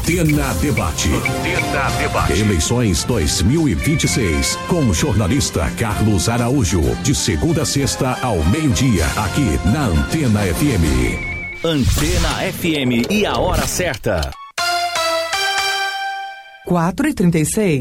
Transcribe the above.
Antena Debate. Eleições 2026, com o jornalista Carlos Araújo, de segunda a sexta ao meio-dia, aqui na Antena FM. Antena FM e a hora certa. 4h36.